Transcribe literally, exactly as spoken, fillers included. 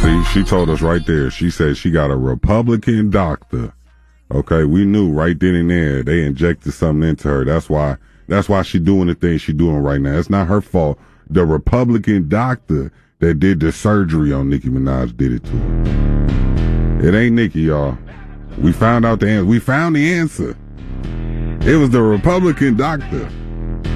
See, she told us right there. She said she got a Republican doctor. Okay, we knew right then and there they injected something into her. That's why. That's why she doing the thing she doing right now. It's not her fault. The Republican doctor that did the surgery on Nicki Minaj did it to her. It ain't Nicki, y'all. We found out the answer. We found the answer. It was the Republican doctor.